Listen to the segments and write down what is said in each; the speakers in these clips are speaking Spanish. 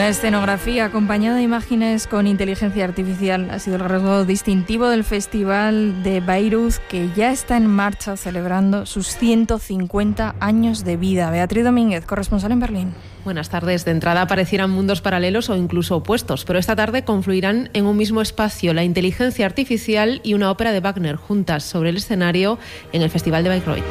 Una escenografía acompañada de imágenes con inteligencia artificial ha sido el rasgo distintivo del Festival de Bayreuth, que ya está en marcha celebrando sus 150 años de vida. Beatriz Domínguez, corresponsal en Berlín. Buenas tardes. De entrada parecieran mundos paralelos o incluso opuestos, pero esta tarde confluirán en un mismo espacio la inteligencia artificial y una ópera de Wagner juntas sobre el escenario en el Festival de Bayreuth.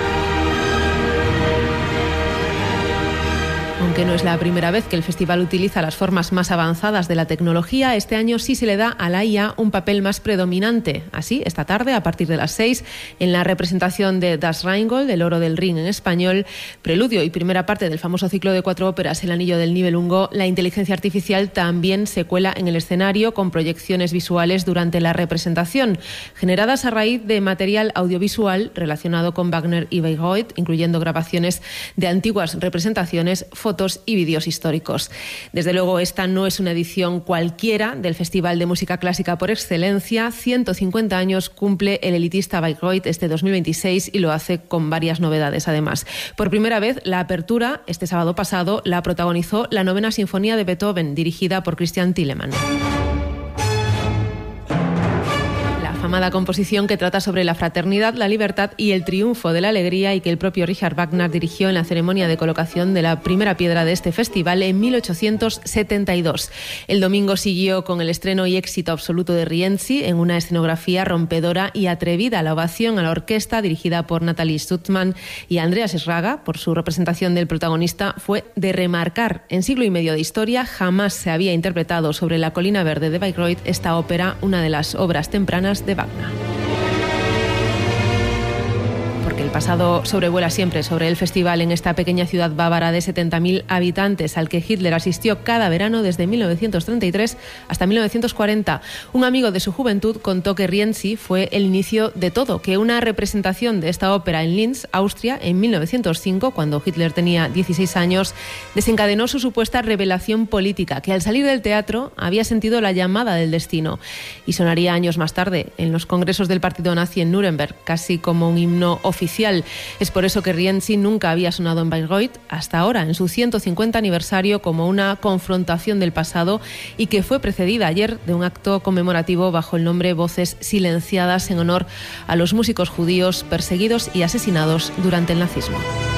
Aunque no es la primera vez que el festival utiliza las formas más avanzadas de la tecnología, este año sí se le da a la IA un papel más predominante. Así, esta tarde, a partir de las 6, en la representación de Das Rheingold, El oro del Rin en español, preludio y primera parte del famoso ciclo de 4 óperas El anillo del Nibelungo, la inteligencia artificial también se cuela en el escenario con proyecciones visuales durante la representación, generadas a raíz de material audiovisual relacionado con Wagner y Bayreuth, incluyendo grabaciones de antiguas representaciones, fotos y vídeos históricos. Desde luego, esta no es una edición cualquiera del Festival de Música Clásica por excelencia. 150 años cumple el elitista Bayreuth este 2026 y lo hace con varias novedades, además. Por primera vez, la apertura, este sábado pasado, la protagonizó la 9ª Sinfonía de Beethoven, dirigida por Christian Thielemann. Amada composición que trata sobre la fraternidad, la libertad y el triunfo de la alegría, y que el propio Richard Wagner dirigió en la ceremonia de colocación de la primera piedra de este festival en 1872. El domingo siguió con el estreno y éxito absoluto de Rienzi en una escenografía rompedora y atrevida. La ovación a la orquesta, dirigida por Nathalie Stutzmann y Andreas Schraga, por su representación del protagonista, fue de remarcar. En siglo y medio de historia jamás se había interpretado sobre la colina verde de Bayreuth esta ópera, una de las obras tempranas de Wagner. Porque el pasado sobrevuela siempre sobre el festival en esta pequeña ciudad bávara de 70.000 habitantes al que Hitler asistió cada verano desde 1933 hasta 1940. Un amigo de su juventud contó que Rienzi fue el inicio de todo, que una representación de esta ópera en Linz, Austria, en 1905, cuando Hitler tenía 16 años, desencadenó su supuesta revelación política, que al salir del teatro había sentido la llamada del destino, y sonaría años más tarde en los congresos del partido nazi en Nuremberg, casi como un himno oficial. Es por eso que Rienzi nunca había sonado en Bayreuth hasta ahora, en su 150 aniversario, como una confrontación del pasado, y que fue precedida ayer de un acto conmemorativo bajo el nombre Voces Silenciadas, en honor a los músicos judíos perseguidos y asesinados durante el nazismo.